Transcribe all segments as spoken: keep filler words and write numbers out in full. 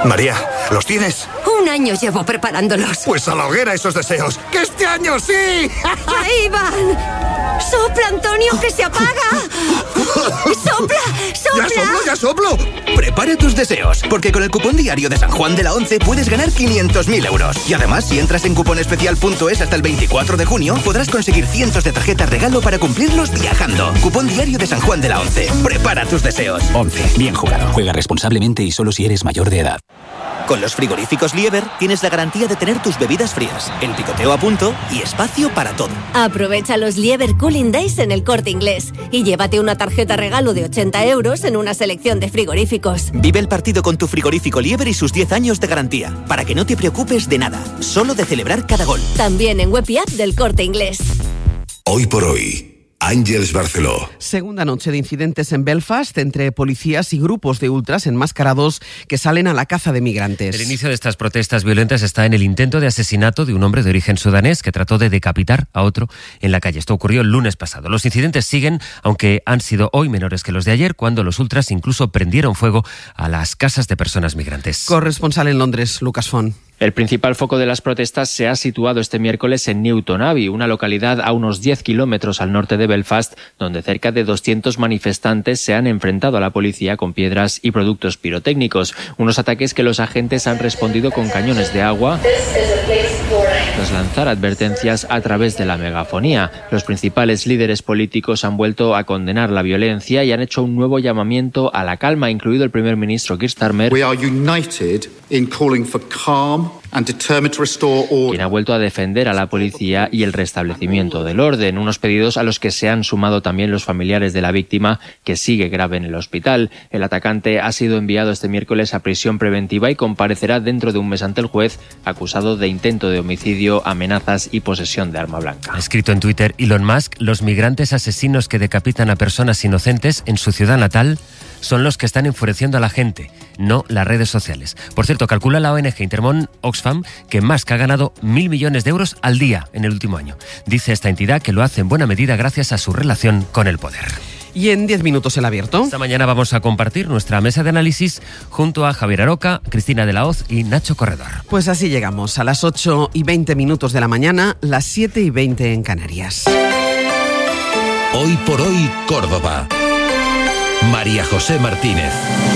María, ¿los tienes? Un año llevo preparándolos. Pues a la hoguera esos deseos. ¡Que este año sí! ¡Ahí van! ¡Sopla, Antonio, que se apaga! ¡Sopla, sopla! ¡Ya soplo, ya soplo! Prepara tus deseos, porque con el cupón diario de San Juan de la Once puedes ganar quinientos mil euros. Y además, si entras en cuponespecial punto es hasta el veinticuatro de junio, podrás conseguir cientos de tarjetas regalo para cumplirlos viajando. Cupón diario de San Juan de la Once. Prepara tus deseos. Once. Bien jugado. Juega responsablemente y solo si eres mayor de edad. Con los frigoríficos Lieber tienes la garantía de tener tus bebidas frías, el picoteo a punto y espacio para todo. Aprovecha los Lieber Cooling Days en El Corte Inglés y llévate una tarjeta regalo de ochenta euros en una selección de frigoríficos. Vive el partido con tu frigorífico Lieber y sus diez años de garantía, para que no te preocupes de nada, solo de celebrar cada gol. También en web y app del Corte Inglés. Hoy por hoy, Àngels Barceló. Segunda noche de incidentes en Belfast entre policías y grupos de ultras enmascarados que salen a la caza de migrantes. El inicio de estas protestas violentas está en el intento de asesinato de un hombre de origen sudanés que trató de decapitar a otro en la calle. Esto ocurrió el lunes pasado. Los incidentes siguen, aunque han sido hoy menores que los de ayer, cuando los ultras incluso prendieron fuego a las casas de personas migrantes. Corresponsal en Londres, Lucas Font. El principal foco de las protestas se ha situado este miércoles en Newton Abbey, una localidad a unos diez kilómetros al norte de Belfast, donde cerca de doscientos manifestantes se han enfrentado a la policía con piedras y productos pirotécnicos. Unos ataques que los agentes han respondido con cañones de agua tras lanzar advertencias a través de la megafonía. Los principales líderes políticos han vuelto a condenar la violencia y han hecho un nuevo llamamiento a la calma, incluido el primer ministro Keir Starmer, We are united in calling for calm and determined to restore order. Quien ha vuelto a defender a la policía y el restablecimiento del orden, unos pedidos a los que se han sumado también los familiares de la víctima, que sigue grave en el hospital. El atacante ha sido enviado este miércoles a prisión preventiva y comparecerá dentro de un mes ante el juez, acusado de intento de homicidio, amenazas y posesión de arma blanca. Ha escrito en Twitter Elon Musk: los migrantes asesinos que decapitan a personas inocentes en su ciudad natal son los que están enfureciendo a la gente, no las redes sociales. Por cierto, calcula la O N G Intermón Oxfam que Musk ha ganado mil millones de euros al día en el último año. Dice esta entidad que lo hace en buena medida gracias a su relación con el poder. Y en diez minutos el abierto. Esta mañana vamos a compartir nuestra mesa de análisis junto a Javier Aroca, Cristina de la Hoz y Nacho Corredor. Pues así llegamos a las ocho y veinte minutos de la mañana, las siete y veinte en Canarias. Hoy por hoy, Córdoba. María José Martínez.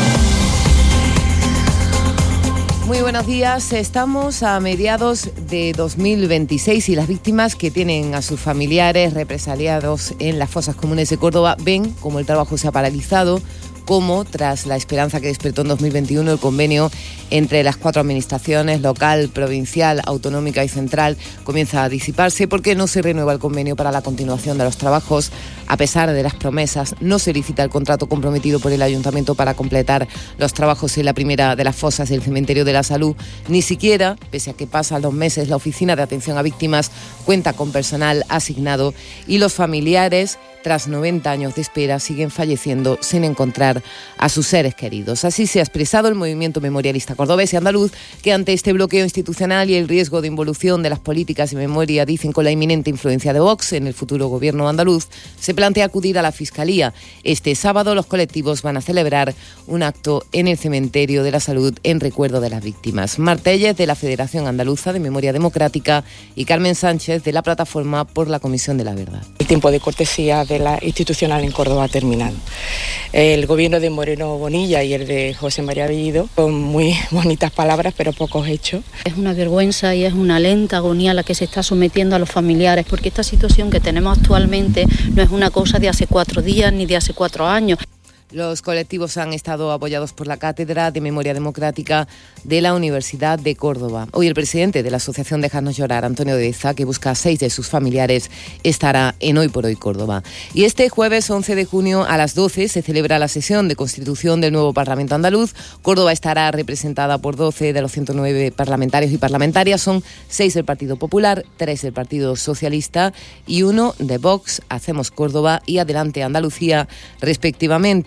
Muy buenos días. Estamos a mediados de dos mil veintiséis y las víctimas que tienen a sus familiares represaliados en las fosas comunes de Córdoba ven como el trabajo se ha paralizado, como tras la esperanza que despertó en dos mil veintiuno el convenio entre las cuatro administraciones, local, provincial, autonómica y central, comienza a disiparse porque no se renueva el convenio para la continuación de los trabajos. A pesar de las promesas, no se licita el contrato comprometido por el Ayuntamiento para completar los trabajos en la primera de las fosas del Cementerio de la Salud. Ni siquiera, pese a que pasan los meses, la Oficina de Atención a Víctimas cuenta con personal asignado y los familiares, tras noventa años de espera, siguen falleciendo sin encontrar a sus seres queridos. Así se ha expresado el movimiento memorialista cordobés y andaluz, que ante este bloqueo institucional y el riesgo de involución de las políticas de memoria, dicen con la inminente influencia de Vox en el futuro gobierno andaluz, se plantea acudir a la Fiscalía. Este sábado los colectivos van a celebrar un acto en el Cementerio de la Salud en recuerdo de las víctimas. Marta Tellez, de la Federación Andaluza de Memoria Democrática, y Carmen Sánchez, de la Plataforma por la Comisión de la Verdad. El tiempo de cortesía de la institucional en Córdoba ha terminado. El gobierno de Moreno Bonilla y el de José María Bellido son muy bonitas palabras, pero pocos hechos. Es una vergüenza y es una lenta agonía a la que se está sometiendo a los familiares, porque esta situación que tenemos actualmente no es una cosa de hace cuatro días ni de hace cuatro años. Los colectivos han estado apoyados por la Cátedra de Memoria Democrática de la Universidad de Córdoba. Hoy el presidente de la Asociación Dejarnos Llorar, Antonio Deza, que busca a seis de sus familiares, estará en Hoy por Hoy Córdoba. Y este jueves once de junio a las doce se celebra la sesión de constitución del nuevo Parlamento andaluz. Córdoba estará representada por doce de los ciento nueve parlamentarios y parlamentarias. Son seis del Partido Popular, tres del Partido Socialista y uno de Vox, Hacemos Córdoba y Adelante Andalucía, respectivamente.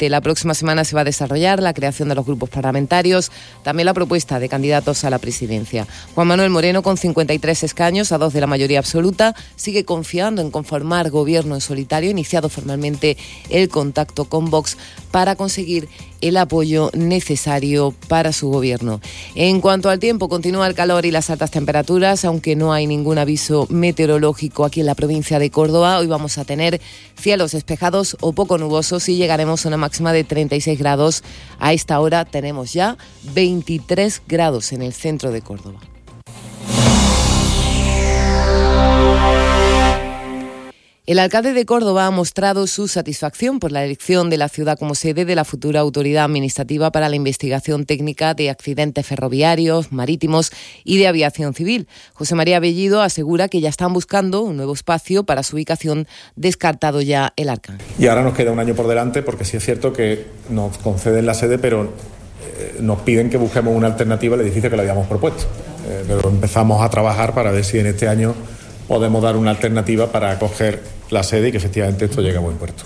la próxima semana se va a desarrollar la creación de los grupos parlamentarios, también la propuesta de candidatos a la presidencia. Juan Manuel Moreno, con cincuenta y tres escaños, a dos de la mayoría absoluta, sigue confiando en conformar gobierno en solitario, iniciado formalmente el contacto con Vox para conseguir el apoyo necesario para su gobierno. En cuanto al tiempo, continúa el calor y las altas temperaturas, aunque no hay ningún aviso meteorológico aquí en la provincia de Córdoba. Hoy vamos a tener cielos despejados o poco nubosos y llegaremos a una máxima de treinta y seis grados. A esta hora tenemos ya veintitrés grados en el centro de Córdoba. El alcalde de Córdoba ha mostrado su satisfacción por la elección de la ciudad como sede de la futura Autoridad Administrativa para la Investigación Técnica de Accidentes Ferroviarios, Marítimos y de Aviación Civil. José María Bellido asegura que ya están buscando un nuevo espacio para su ubicación, descartado ya el Arcángel. Y ahora nos queda un año por delante, porque sí es cierto que nos conceden la sede, pero eh, nos piden que busquemos una alternativa al edificio que le habíamos propuesto. Eh, pero empezamos a trabajar para ver si en este año podemos dar una alternativa para acoger la sede y que efectivamente esto llegue a buen puerto.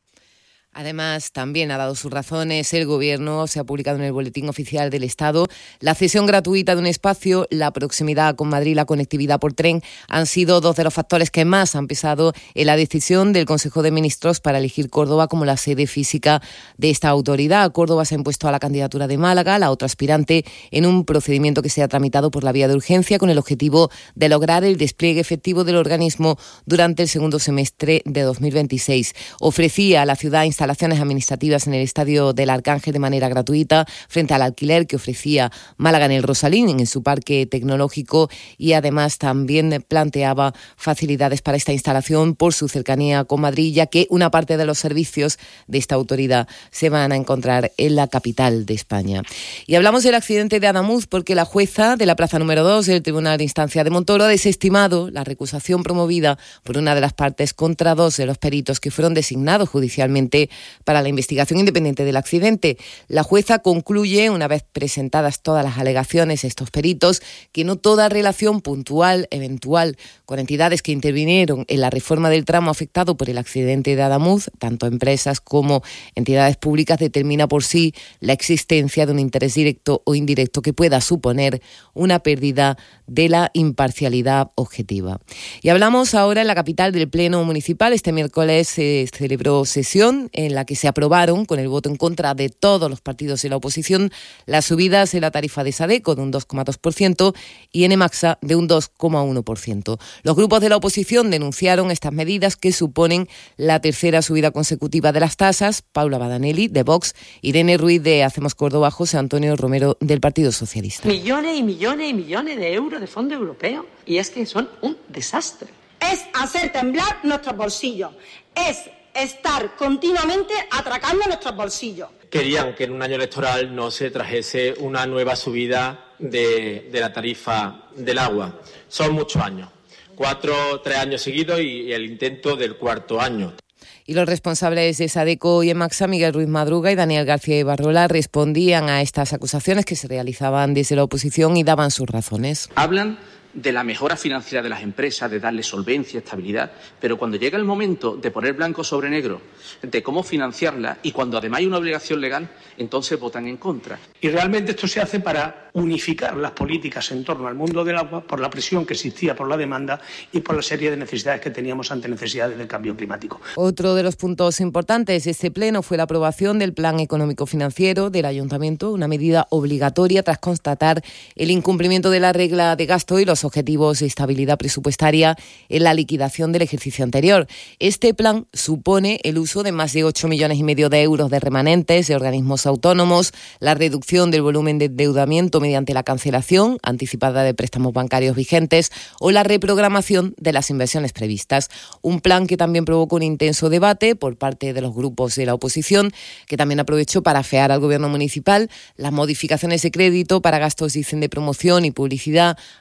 Además, también ha dado sus razones el Gobierno. Se ha publicado en el Boletín Oficial del Estado la cesión gratuita de un espacio, la proximidad con Madrid, la conectividad por tren, han sido dos de los factores que más han pesado en la decisión del Consejo de Ministros para elegir Córdoba como la sede física de esta autoridad. Córdoba se ha impuesto a la candidatura de Málaga, la otra aspirante, en un procedimiento que se ha tramitado por la vía de urgencia con el objetivo de lograr el despliegue efectivo del organismo durante el segundo semestre de dos mil veintiséis. Ofrecía a la ciudad instalaciones administrativas en el Estadio del Arcángel de manera gratuita, frente al alquiler que ofrecía Málaga en el Rosalín, en su parque tecnológico, y además también planteaba facilidades para esta instalación por su cercanía con Madrid, ya que una parte de los servicios de esta autoridad se van a encontrar en la capital de España. Y hablamos del accidente de Adamuz porque la jueza de la plaza número dos del Tribunal de Instancia de Montoro ha desestimado la recusación promovida por una de las partes contra dos de los peritos que fueron designados judicialmente para la investigación independiente del accidente. La jueza concluye, una vez presentadas todas las alegaciones de estos peritos, que no toda relación puntual, eventual, con entidades que intervinieron en la reforma del tramo afectado por el accidente de Adamuz, tanto empresas como entidades públicas, determina por sí la existencia de un interés directo o indirecto que pueda suponer una pérdida de la imparcialidad objetiva. Y hablamos ahora en la capital del Pleno Municipal. Este miércoles se celebró sesión en la que se aprobaron, con el voto en contra de todos los partidos de la oposición, las subidas en la tarifa de Sadeco de un dos coma dos por ciento y en Emaxa de un dos coma uno por ciento. Los grupos de la oposición denunciaron estas medidas que suponen la tercera subida consecutiva de las tasas. Paula Badanelli, de Vox, Irene Ruiz, de Hacemos Córdoba, José Antonio Romero, del Partido Socialista. Millones y millones y millones de euros de fondos europeos, y es que son un desastre. Es hacer temblar nuestros bolsillos, es estar continuamente atracando nuestros bolsillos. Querían que en un año electoral no se trajese una nueva subida de, de la tarifa del agua. Son muchos años, cuatro, tres años seguidos y el intento del cuarto año. Y los responsables de Sadeco y Emaxa, Miguel Ruiz Madruga y Daniel García Ibarrola, respondían a estas acusaciones que se realizaban desde la oposición y daban sus razones. Hablan de la mejora financiera de las empresas, de darle solvencia, estabilidad, pero cuando llega el momento de poner blanco sobre negro de cómo financiarla y cuando además hay una obligación legal, entonces votan en contra. Y realmente esto se hace para unificar las políticas en torno al mundo del agua por la presión que existía por la demanda y por la serie de necesidades que teníamos ante necesidades del cambio climático. Otro de los puntos importantes de este pleno fue la aprobación del Plan Económico Financiero del Ayuntamiento, una medida obligatoria tras constatar el incumplimiento de la regla de gasto y los objetivos de estabilidad presupuestaria en la liquidación del ejercicio anterior. Este plan supone el uso de más de ocho millones y medio de euros de remanentes de organismos autónomos, la reducción del volumen de endeudamiento mediante la cancelación anticipada de préstamos bancarios vigentes o la reprogramación de las inversiones previstas. Un plan que también provocó un intenso debate por parte de los grupos de la oposición, que también aprovechó para afear al gobierno municipal las modificaciones de crédito para gastos, dicen, de promoción y publicidad, así como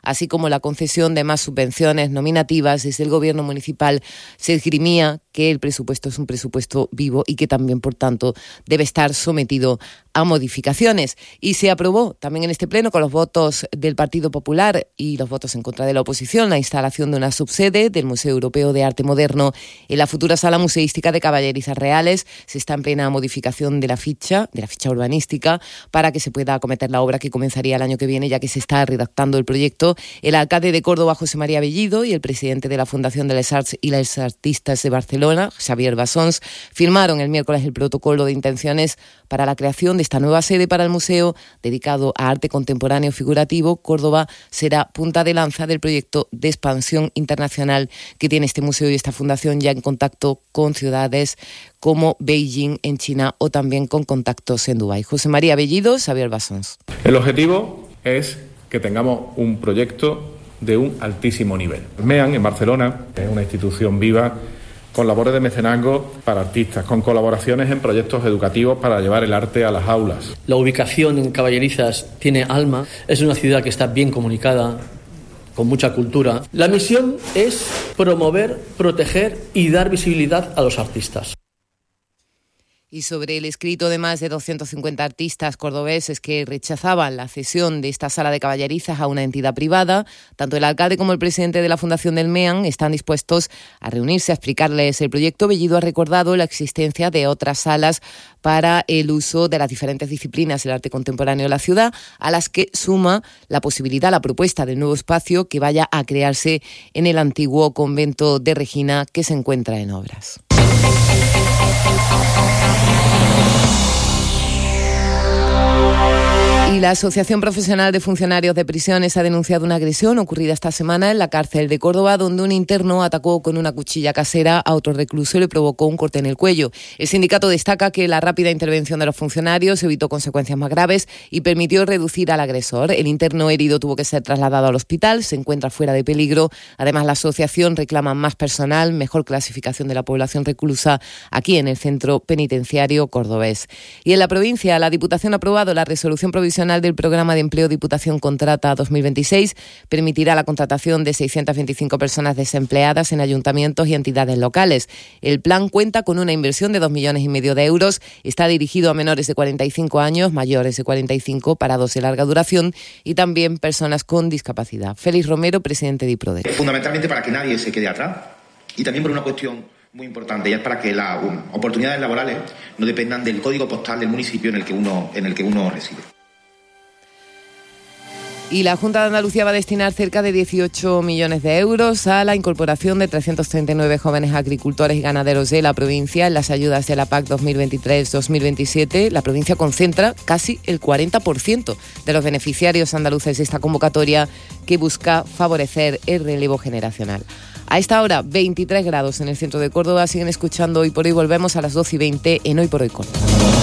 como la concesión de más subvenciones nominativas. Desde el Gobierno municipal se esgrimía que el presupuesto es un presupuesto vivo y que también, por tanto, debe estar sometido a modificaciones. Y se aprobó también en este pleno, con los votos del Partido Popular y los votos en contra de la oposición, la instalación de una subsede del Museo Europeo de Arte Moderno en la futura Sala Museística de Caballerizas Reales. Se está en plena modificación de la ficha, de la ficha urbanística, para que se pueda acometer la obra que comenzaría el año que viene, ya que se está redactando el proyecto. El alcalde de Córdoba, José María Bellido, y el presidente de la Fundación de les Arts y les Artistas de Barcelona, Xavier Bassons, firmaron el miércoles el protocolo de intenciones para la creación de esta nueva sede para el museo dedicado a arte contemporáneo figurativo. Córdoba será punta de lanza del proyecto de expansión internacional que tiene este museo y esta fundación, ya en contacto con ciudades como Beijing en China o también con contactos en Dubái. José María Bellido, Xavier Bassons. El objetivo es que tengamos un proyecto de un altísimo nivel. MEAN, en Barcelona, es una institución viva con labores de mecenazgo para artistas, con colaboraciones en proyectos educativos para llevar el arte a las aulas. La ubicación en Caballerizas tiene alma, es una ciudad que está bien comunicada, con mucha cultura. La misión es promover, proteger y dar visibilidad a los artistas. Y sobre el escrito de más de doscientos cincuenta artistas cordobeses que rechazaban la cesión de esta sala de caballerizas a una entidad privada, tanto el alcalde como el presidente de la Fundación del MEAN están dispuestos a reunirse a explicarles el proyecto. Bellido ha recordado la existencia de otras salas para el uso de las diferentes disciplinas del arte contemporáneo de la ciudad, a las que suma la posibilidad, la propuesta del nuevo espacio que vaya a crearse en el antiguo convento de Regina, que se encuentra en obras. Y la Asociación Profesional de Funcionarios de Prisiones ha denunciado una agresión ocurrida esta semana en la cárcel de Córdoba, donde un interno atacó con una cuchilla casera a otro recluso y le provocó un corte en el cuello. El sindicato destaca que la rápida intervención de los funcionarios evitó consecuencias más graves y permitió reducir al agresor. El interno herido tuvo que ser trasladado al hospital, se encuentra fuera de peligro. Además, la asociación reclama más personal, mejor clasificación de la población reclusa aquí en el centro penitenciario cordobés. Y en la provincia, la Diputación ha aprobado la resolución provisional del Programa de Empleo Diputación Contrata dos mil veintiséis. Permitirá la contratación de seiscientas veinticinco personas desempleadas en ayuntamientos y entidades locales. El plan cuenta con una inversión de dos millones y medio de euros. Está dirigido a menores de cuarenta y cinco años, mayores de cuarenta y cinco, parados de larga duración y también personas con discapacidad. Félix Romero, presidente de IPRODE. Fundamentalmente para que nadie se quede atrás y también por una cuestión muy importante, y es para que las um, oportunidades laborales no dependan del código postal del municipio en el que uno, en el que uno reside. Y la Junta de Andalucía va a destinar cerca de dieciocho millones de euros a la incorporación de trescientos treinta y nueve jóvenes agricultores y ganaderos de la provincia en las ayudas de la P A C dos mil veintitrés dos mil veintisiete. La provincia concentra casi el cuarenta por ciento de los beneficiarios andaluces de esta convocatoria, que busca favorecer el relevo generacional. A esta hora, veintitrés grados en el centro de Córdoba. Siguen escuchando Hoy por Hoy. Volvemos a las doce y veinte en Hoy por Hoy Córdoba.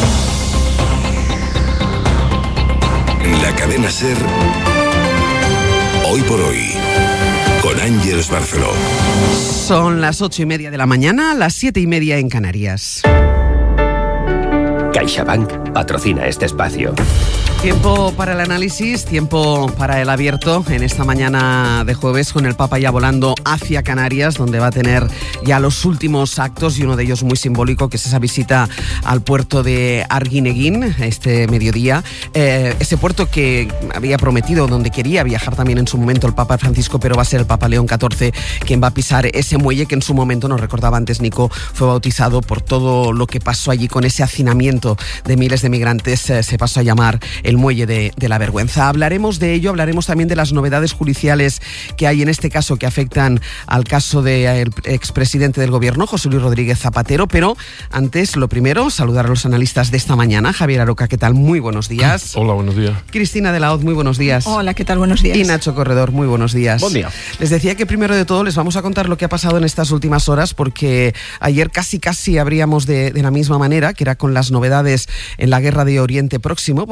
En la cadena SER, Hoy por Hoy, con Ángeles Barceló. Son las ocho y media de la mañana, las siete y media en Canarias. CaixaBank patrocina este espacio. Tiempo para el análisis, tiempo para el abierto en esta mañana de jueves, con el Papa ya volando hacia Canarias, donde va a tener ya los últimos actos, y uno de ellos muy simbólico, que es esa visita al puerto de Arguineguín este mediodía. Eh, ese puerto que había prometido, donde quería viajar también en su momento el Papa Francisco, pero va a ser el Papa León catorce quien va a pisar ese muelle que en su momento, nos recordaba antes Nico, fue bautizado por todo lo que pasó allí con ese hacinamiento de miles de migrantes. Eh, se pasó a llamar el muelle de, de la vergüenza. Hablaremos de ello, hablaremos también de las novedades judiciales que hay en este caso, que afectan al caso del expresidente del gobierno, José Luis Rodríguez Zapatero, pero antes, lo primero, saludar a los analistas de esta mañana. Javier Aroca, ¿qué tal? Muy buenos días. Hola, buenos días. Cristina de la Hoz, muy buenos días. Hola, ¿qué tal? Buenos días. Y Nacho Corredor, muy buenos días. Buen día. Les decía que primero de todo les vamos a contar lo que ha pasado en estas últimas horas, porque ayer casi casi abríamos de, de la misma manera, que era con las novedades en la guerra de Oriente Próximo, porque se había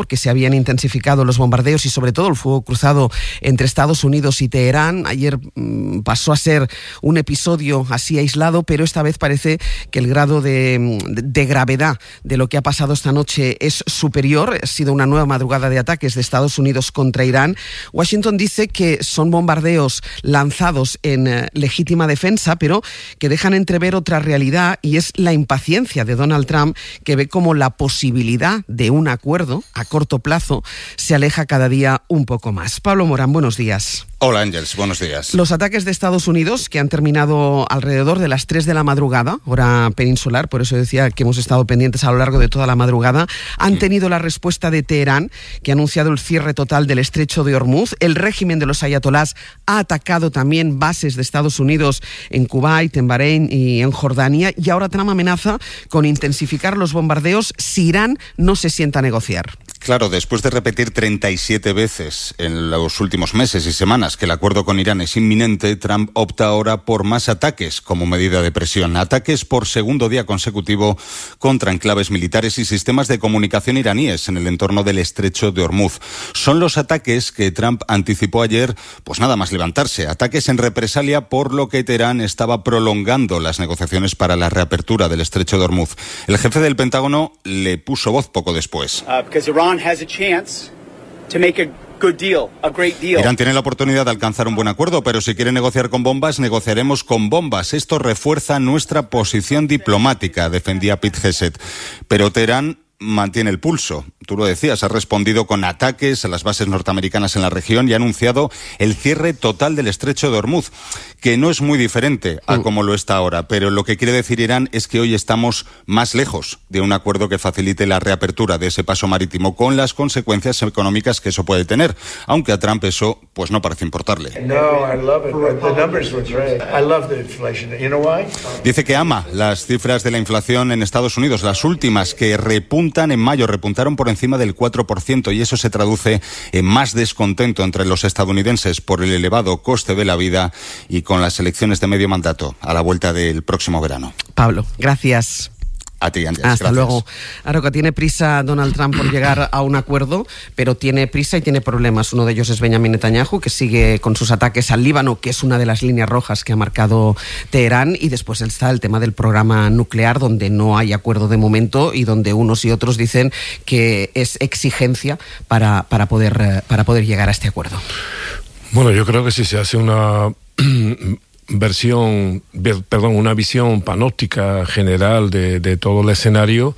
habían intensificado los bombardeos y sobre todo el fuego cruzado entre Estados Unidos y Teherán. Ayer mmm, pasó a ser un episodio así aislado, pero esta vez parece que el grado de, de gravedad de lo que ha pasado esta noche es superior. Ha sido una nueva madrugada de ataques de Estados Unidos contra Irán. Washington dice que son bombardeos lanzados en eh, legítima defensa, pero que dejan entrever otra realidad, y es la impaciencia de Donald Trump, que ve como la posibilidad de un acuerdo a corto plazo se aleja cada día un poco más. Pablo Morán, buenos días. Hola Ángels, buenos días. Los ataques de Estados Unidos, que han terminado alrededor de las tres de la madrugada, hora peninsular, por eso decía que hemos estado pendientes a lo largo de toda la madrugada, han tenido la respuesta de Teherán, que ha anunciado el cierre total del estrecho de Hormuz. El régimen de los ayatolás ha atacado también bases de Estados Unidos en Kuwait, en Bahrein y en Jordania, y ahora Trump amenaza con intensificar los bombardeos si Irán no se sienta a negociar. Claro, después de repetir treinta y siete veces en los últimos meses y semanas que el acuerdo con Irán es inminente, Trump opta ahora por más ataques como medida de presión. Ataques por segundo día consecutivo contra enclaves militares y sistemas de comunicación iraníes en el entorno del estrecho de Hormuz. Son los ataques que Trump anticipó ayer, pues nada más levantarse. Ataques en represalia por lo que Teherán estaba prolongando las negociaciones para la reapertura del estrecho de Hormuz. El jefe del Pentágono le puso voz poco después. Uh, has a chance to make a good deal, a great deal. Irán tiene la oportunidad de alcanzar un buen acuerdo, pero si quiere negociar con bombas, negociaremos con bombas. Esto refuerza nuestra posición diplomática, defendía Pete Hegseth. Pero Teherán mantiene el pulso. Tú lo decías, ha respondido con ataques a las bases norteamericanas en la región y ha anunciado el cierre total del estrecho de Hormuz, que no es muy diferente a como lo está ahora, pero lo que quiere decir Irán es que hoy estamos más lejos de un acuerdo que facilite la reapertura de ese paso marítimo, con las consecuencias económicas que eso puede tener, aunque a Trump eso pues no parece importarle. Dice que ama las cifras de la inflación en Estados Unidos, las últimas, que repuntan en mayo, repuntaron por encima del cuatro por ciento, y eso se traduce en más descontento entre los estadounidenses por el elevado coste de la vida y con las elecciones de medio mandato a la vuelta del próximo verano. Pablo, gracias. A ti, Ángel. Hasta gracias. luego. Aroca, tiene prisa Donald Trump por llegar a un acuerdo, pero tiene prisa y tiene problemas. Uno de ellos es Benjamin Netanyahu, que sigue con sus ataques al Líbano, que es una de las líneas rojas que ha marcado Teherán, y después está el tema del programa nuclear, donde no hay acuerdo de momento y donde unos y otros dicen que es exigencia para, para, poder, para poder llegar a este acuerdo. Bueno, yo creo que si se hace una versión, perdón, una visión panóptica general de, de todo el escenario,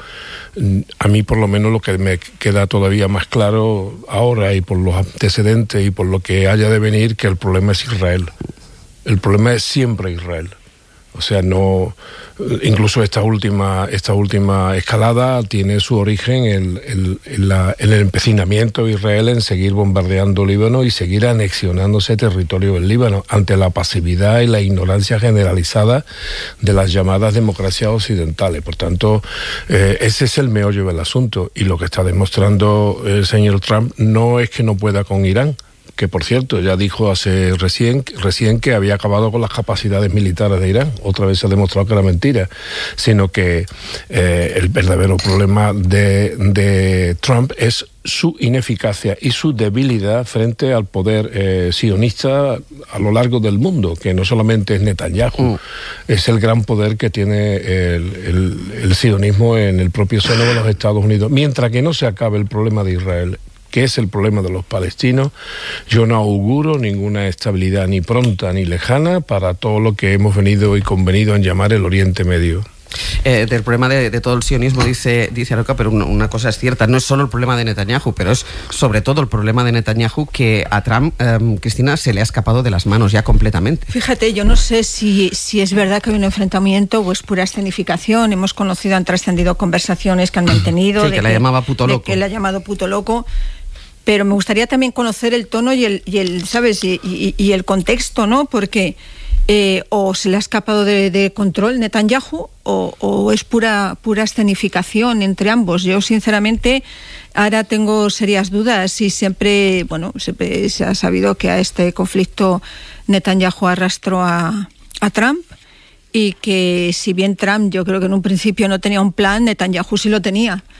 a mí por lo menos lo que me queda todavía más claro ahora, y por los antecedentes y por lo que haya de venir, que el problema es Israel. El problema es siempre Israel. O sea, no, incluso esta última esta última escalada tiene su origen en, en, en, la, en el empecinamiento de Israel en seguir bombardeando Líbano y seguir anexionándose territorio del Líbano ante la pasividad y la ignorancia generalizada de las llamadas democracias occidentales. Por tanto, eh, ese es el meollo del asunto, y lo que está demostrando el señor Trump no es que no pueda con Irán, que por cierto ya dijo hace recién, recién que había acabado con las capacidades militares de Irán. Otra vez se ha demostrado que era mentira, sino que eh, el verdadero problema de, de Trump es su ineficacia y su debilidad frente al poder eh, sionista a lo largo del mundo, que no solamente es Netanyahu, mm. es el gran poder que tiene el, el, el sionismo en el propio seno de los Estados Unidos. Mientras que no se acabe el problema de Israel, que es el problema de los palestinos, yo no auguro ninguna estabilidad ni pronta ni lejana para todo lo que hemos venido y convenido en llamar el Oriente Medio. Eh, del problema de, de todo el sionismo, dice, dice Aroca, pero una, una cosa es cierta, no es solo el problema de Netanyahu, pero es sobre todo el problema de Netanyahu que a Trump, eh, Cristina, se le ha escapado de las manos ya completamente. Fíjate, yo no sé si, si es verdad que hay un enfrentamiento o es pura escenificación. Hemos conocido, han trascendido conversaciones que han mantenido. Sí, de que la llamaba puto loco. De que la ha llamado puto loco. Pero me gustaría también conocer el tono y el, y el ¿sabes? Y, y, y el contexto, ¿no? Porque eh, o se le ha escapado de, de control Netanyahu o, o es pura, pura escenificación entre ambos. Yo, sinceramente, ahora tengo serias dudas, y siempre, bueno, siempre se ha sabido que a este conflicto Netanyahu arrastró a, a Trump, y que si bien Trump yo creo que en un principio no tenía un plan, Netanyahu sí lo tenía.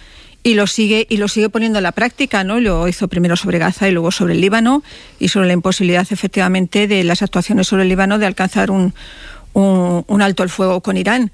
y lo sigue y lo sigue poniendo en la práctica, ¿no? Lo hizo primero sobre Gaza y luego sobre el Líbano, y sobre la imposibilidad efectivamente de las actuaciones sobre el Líbano de alcanzar un, un, un alto el fuego con Irán.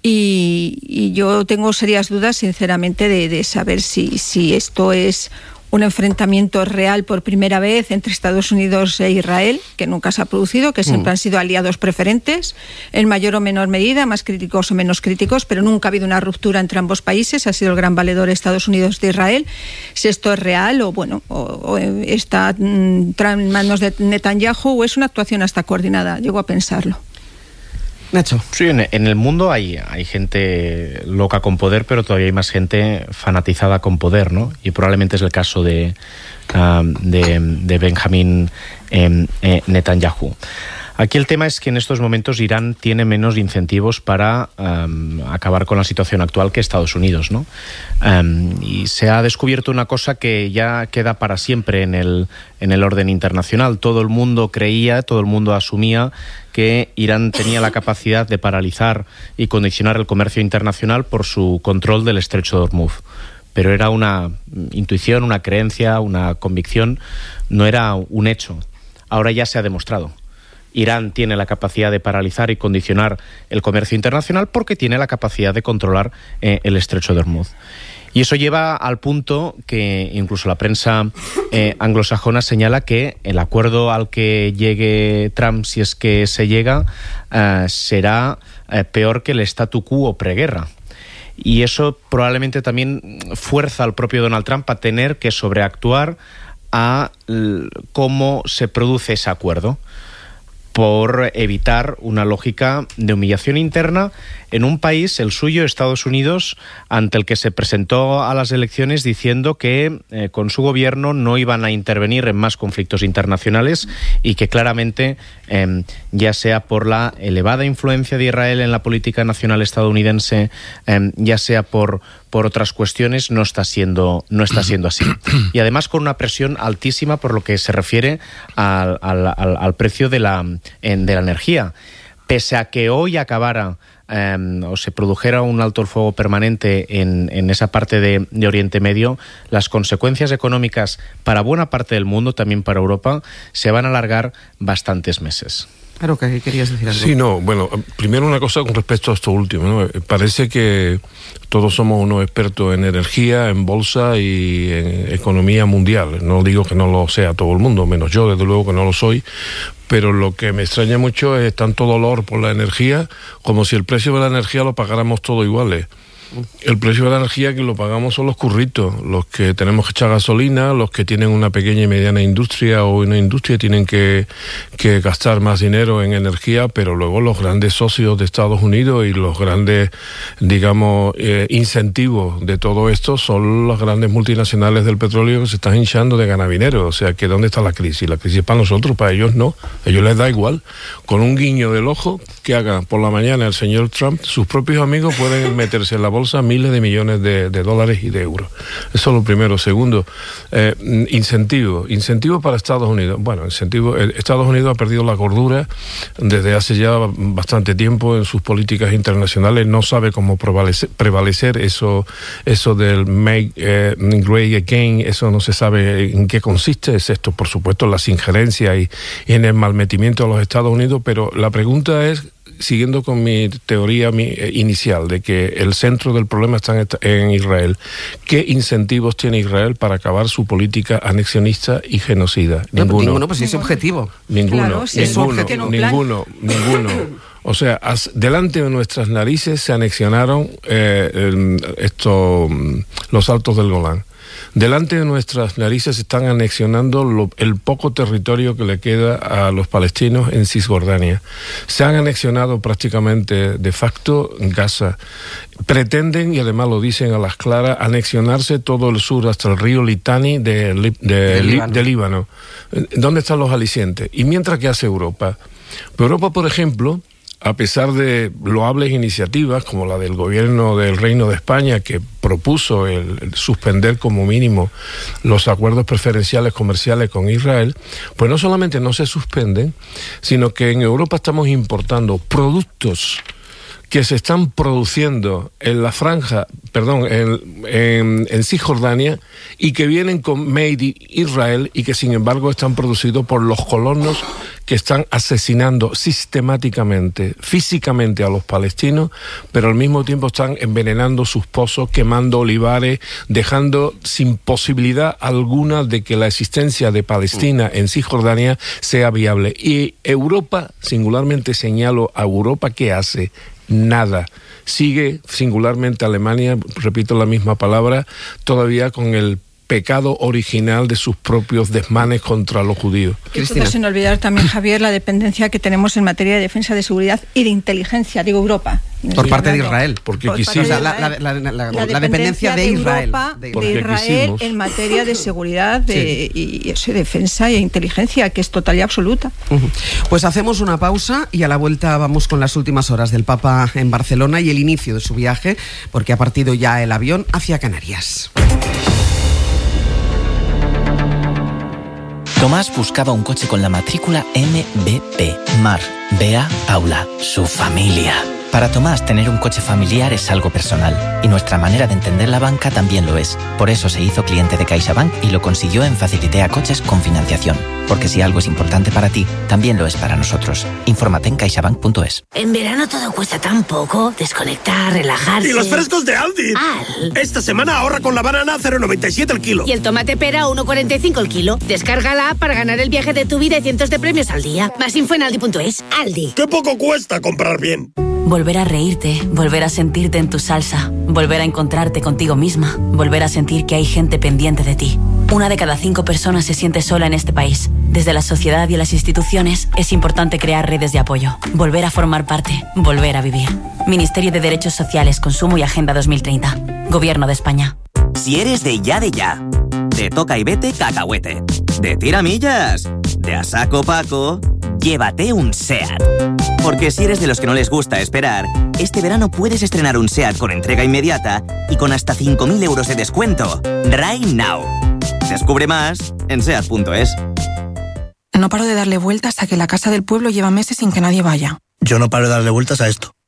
Y, y yo tengo serias dudas, sinceramente, de, de saber si, si esto es un enfrentamiento real por primera vez entre Estados Unidos e Israel, que nunca se ha producido, que siempre mm. han sido aliados preferentes, en mayor o menor medida, más críticos o menos críticos, pero nunca ha habido una ruptura entre ambos países, ha sido el gran valedor Estados Unidos de Israel. Si esto es real o bueno o, o está mm, en manos de Netanyahu, o es una actuación hasta coordinada, llego a pensarlo. Nacho. Sí, en, en el mundo hay, hay gente loca con poder, pero todavía hay más gente fanatizada con poder, ¿no? Y probablemente es el caso de, uh, de, de Benjamín eh, eh, Netanyahu. Aquí el tema es que en estos momentos Irán tiene menos incentivos para um, acabar con la situación actual que Estados Unidos, ¿no? Um, y se ha descubierto una cosa que ya queda para siempre en el, en el orden internacional. Todo el mundo creía, todo el mundo asumía que Irán tenía la capacidad de paralizar y condicionar el comercio internacional por su control del estrecho de Hormuz. Pero era una intuición, una creencia, una convicción, no era un hecho. Ahora ya se ha demostrado. Irán tiene la capacidad de paralizar y condicionar el comercio internacional porque tiene la capacidad de controlar eh, el estrecho de Hormuz. Y eso lleva al punto que incluso la prensa eh, anglosajona señala que el acuerdo al que llegue Trump, si es que se llega, eh, será eh, peor que el statu quo preguerra. Y eso probablemente también fuerza al propio Donald Trump a tener que sobreactuar a l- cómo se produce ese acuerdo, por evitar una lógica de humillación interna en un país, el suyo, Estados Unidos, ante el que se presentó a las elecciones diciendo que eh, con su gobierno no iban a intervenir en más conflictos internacionales y que claramente, eh, ya sea por la elevada influencia de Israel en la política nacional estadounidense, eh, ya sea por por otras cuestiones, no está siendo no está siendo así. Y además con una presión altísima por lo que se refiere al, al, al, al precio de la, en, de la energía. Pese a que hoy acabara eh, o se produjera un alto el fuego permanente en, en esa parte de, de Oriente Medio, las consecuencias económicas para buena parte del mundo, también para Europa, se van a alargar bastantes meses. Claro, que querías decir algo. Sí, no, bueno, primero una cosa con respecto a esto último, ¿no? Parece que todos somos unos expertos en energía, en bolsa y en economía mundial. No digo que no lo sea todo el mundo, menos yo, desde luego que no lo soy, pero lo que me extraña mucho es tanto dolor por la energía, como si el precio de la energía lo pagáramos todos iguales. El precio de la energía que lo pagamos son los curritos, los que tenemos que echar gasolina, los que tienen una pequeña y mediana industria o una industria tienen que, que gastar más dinero en energía, pero luego los grandes socios de Estados Unidos y los grandes, digamos, eh, incentivos de todo esto son las grandes multinacionales del petróleo que se están hinchando de ganar dinero. O sea, que ¿dónde está la crisis? La crisis es para nosotros, para ellos no. A ellos les da igual. Con un guiño del ojo que haga por la mañana el señor Trump, sus propios amigos pueden meterse en la bolsa miles de millones de, de dólares y de euros. Eso es lo primero. Segundo, eh, incentivo. Incentivo para Estados Unidos. Bueno, incentivo. Estados Unidos ha perdido la cordura desde hace ya bastante tiempo en sus políticas internacionales. No sabe cómo prevalecer, prevalecer eso, eso del make eh, great again. Eso no se sabe en qué consiste, excepto, por supuesto, las injerencias y, y en el malmetimiento de los Estados Unidos. Pero la pregunta es, siguiendo con mi teoría mi, eh, inicial de que el centro del problema está en, en Israel, ¿qué incentivos tiene Israel para acabar su política anexionista y genocida? No, ninguno. Ninguno, pues ese objetivo. Ninguno, Claro, si ninguno, es un ninguno, ninguno. O sea, as, delante de nuestras narices se anexionaron eh, el, esto, los Altos del Golán. Delante de nuestras narices se están anexionando lo, el poco territorio que le queda a los palestinos en Cisjordania. Se han anexionado prácticamente de facto Gaza. Pretenden, y además lo dicen a las claras, anexionarse todo el sur hasta el río Litani de, de, de, Líbano. de Líbano. ¿Dónde están los alicientes? ¿Y mientras qué hace Europa? Europa, por ejemplo, a pesar de loables iniciativas como la del gobierno del Reino de España, que propuso el, el suspender como mínimo los acuerdos preferenciales comerciales con Israel, pues no solamente no se suspenden, sino que en Europa estamos importando productos que se están produciendo en la franja, perdón, en, en, en Cisjordania, y que vienen con Made in Israel y que sin embargo están producidos por los colonos que están asesinando sistemáticamente, físicamente a los palestinos, pero al mismo tiempo están envenenando sus pozos, quemando olivares, dejando sin posibilidad alguna de que la existencia de Palestina en Cisjordania sea viable. Y Europa, singularmente señalo a Europa, ¿qué hace? Nada. Sigue, singularmente Alemania, repito la misma palabra, todavía con el pecado original de sus propios desmanes contra los judíos. Cristina. Sin olvidar también, Javier, la dependencia que tenemos en materia de defensa, de seguridad y de inteligencia, digo Europa. Por parte de Israel. Porque Por quisimos. O sea, la, la, la, la, la, la, la dependencia de, de Israel. Europa, de, de Israel en materia de seguridad de, sí. y, y eso, defensa e inteligencia, que es total y absoluta. Uh-huh. Pues hacemos una pausa y a la vuelta vamos con las últimas horas del Papa en Barcelona y el inicio de su viaje, porque ha partido ya el avión hacia Canarias. Tomás buscaba un coche con la matrícula M B P, Mar, Bea, Paula, su familia. Para Tomás, tener un coche familiar es algo personal, y nuestra manera de entender la banca también lo es. Por eso se hizo cliente de CaixaBank y lo consiguió en Facilitea Coches con financiación. Porque si algo es importante para ti, también lo es para nosotros. Infórmate en caixabank punto es. En verano todo cuesta tan poco. Desconectar, relajarse. ¡Y los frescos de Aldi! Al. Esta semana ahorra con la banana a cero coma noventa y siete el kilo. Y el tomate pera a uno coma cuarenta y cinco el kilo. Descarga la app para ganar el viaje de tu vida y cientos de premios al día. Más info en aldi punto es. Aldi. ¡Qué poco cuesta comprar bien! Volver a reírte, volver a sentirte en tu salsa, volver a encontrarte contigo misma, volver a sentir que hay gente pendiente de ti. Una de cada cinco personas se siente sola en este país. Desde la sociedad y las instituciones es importante crear redes de apoyo, volver a formar parte, volver a vivir. Ministerio de Derechos Sociales, Consumo y Agenda dos mil treinta. Gobierno de España. Si eres de ya de ya, de toca y vete cacahuete, de tiramillas, de a saco paco, llévate un SEAT. Porque si eres de los que no les gusta esperar, este verano puedes estrenar un SEAT con entrega inmediata y con hasta cinco mil euros de descuento. Right now. Descubre más en seat punto es. No paro de darle vueltas a que la casa del pueblo lleva meses sin que nadie vaya. Yo no paro de darle vueltas a esto.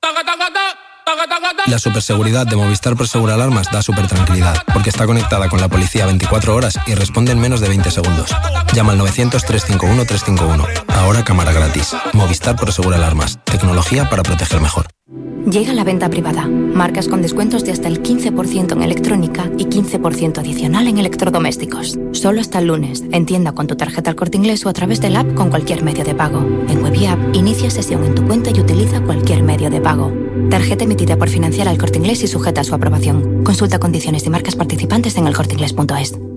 La superseguridad de Movistar Prosegur Alarmas da super tranquilidad, porque está conectada con la policía veinticuatro horas y responde en menos de veinte segundos. Llama al novecientos, trescientos cincuenta y uno, trescientos cincuenta y uno. Ahora cámara gratis. Movistar Prosegur Alarmas. Tecnología para proteger mejor. Llega la venta privada. Marcas con descuentos de hasta el quince por ciento en electrónica y quince por ciento adicional en electrodomésticos. Solo hasta el lunes. En tienda con tu tarjeta El Corte Inglés o a través del app con cualquier medio de pago. En web y app, inicia sesión en tu cuenta y utiliza cualquier medio de pago. Tarjeta emitida por Financiera El Corte Inglés y sujeta a su aprobación. Consulta condiciones y marcas participantes en el corte inglés punto es.